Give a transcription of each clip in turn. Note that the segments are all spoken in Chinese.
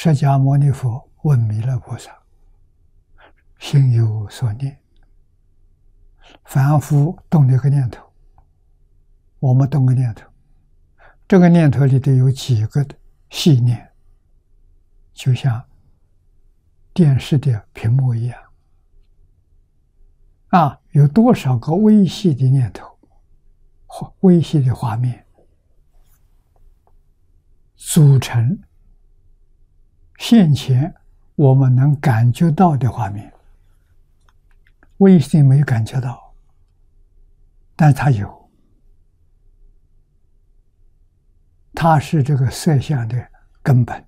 释迦牟尼佛问弥勒菩萨：心有所念，凡夫动了一个念头，我们动个念头，这个念头里头有几个细念，就像电视的屏幕一样，有多少个微细的念头，微细的画面，组成现前我们能感觉到的画面。微细没有感觉到，但它有，它是这个色相的根本。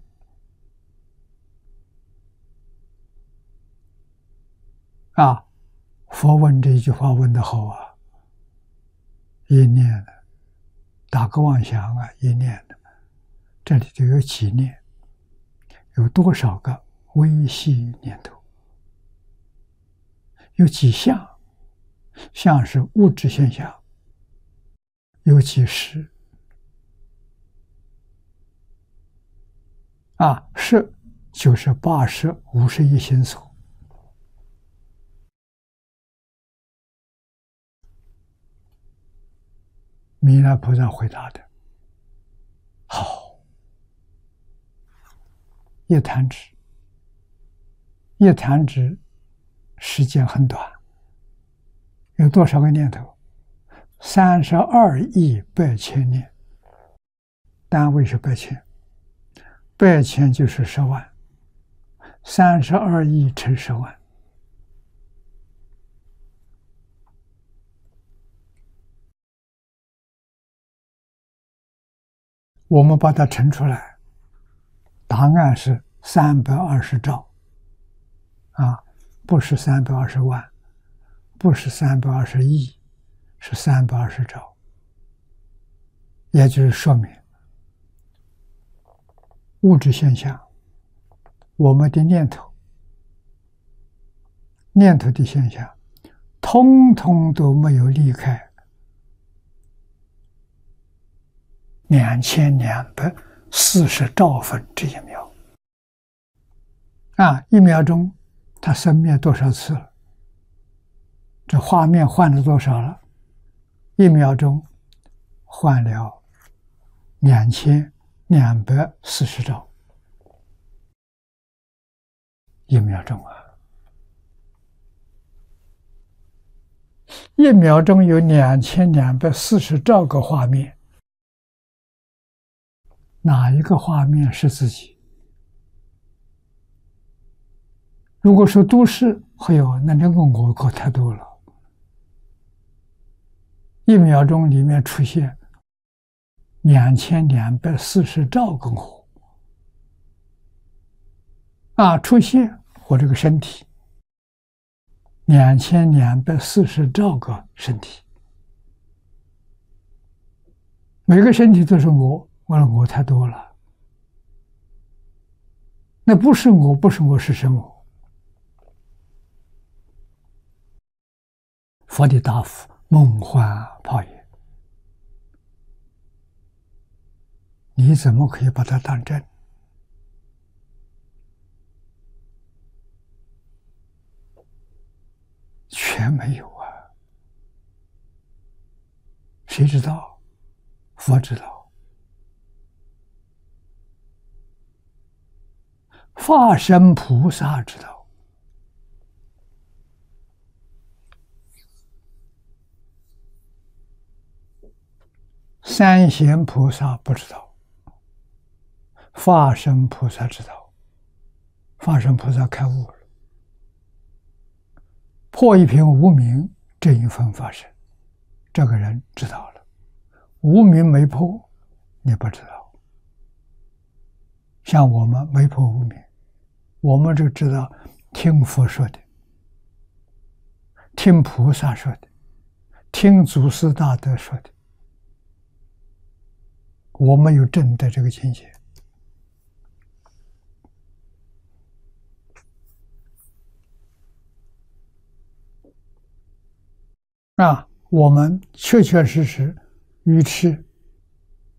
佛问这一句话问得好啊！一念的，打个妄想一念的，这里就有几念，有多少个微细念头？有几项？像是物质现象，有几识？识就是八识51心所。弥勒菩萨回答的好，一弹指，一弹指时间很短，有多少个念头？32亿8千念，单位是8000，8000就是10万，32亿乘10万。我们把它乘出来，答案是320兆，不是320万，不是320亿，是320兆。也就是说明，物质现象，我们的念头的现象，通通都没有离开2240兆分之一秒。一秒钟它生灭多少次了？这画面换了多少了？一秒钟换了2240兆，一秒钟一秒钟有2240兆个画面。哪一个画面是自己？如果说都是，那这个我可太多了。一秒钟里面出现2240兆个我，出现我这个身体2240兆个身体，每个身体都是我。我太多了，那不是我，是什么？佛的答复：梦幻泡影。你怎么可以把它当真？全没有谁知道？佛知道。法身菩萨知道，三贤菩萨不知道，法身菩萨知道。法身菩萨开悟了，破一品无明，正一分法身，这个人知道了。无明没破，你不知道。像我们没破无明，我们就知道听佛说的，听菩萨说的，听祖师大德说的，我们有证得这个境界。我们确确实实愚痴